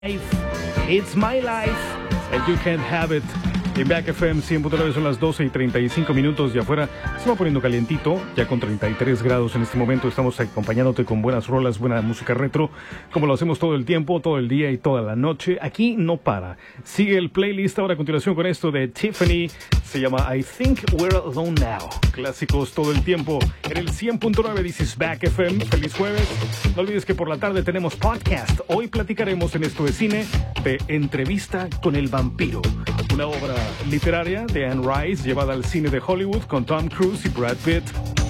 It's my life, and you can't have it. En Back FM 100.9 son las 12:35 y afuera se va poniendo calientito, ya con 33 grados en este momento. Estamos acompañándote con buenas rolas, buena música retro, como lo hacemos todo el tiempo, todo el día y toda la noche. Aquí no para. Sigue el playlist ahora a continuación con esto de Tiffany. Se llama I Think We're Alone Now. Clásicos todo el tiempo en el 100.9. This is Back FM. Feliz jueves. No olvides que por la tarde tenemos podcast. Hoy platicaremos en esto de cine de Entrevista con el Vampiro, una obra literaria de Anne Rice llevada al cine de Hollywood con Tom Cruise y Brad Pitt.